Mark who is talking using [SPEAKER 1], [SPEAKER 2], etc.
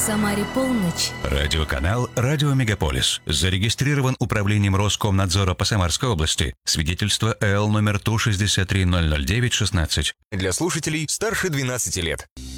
[SPEAKER 1] Самаре полночь.
[SPEAKER 2] Радиоканал «Радио Мегаполис». Зарегистрирован Управлением Роскомнадзора по Самарской области. Свидетельство ЭЛ номер ТУ 6300916.
[SPEAKER 3] Для слушателей старше 12 лет.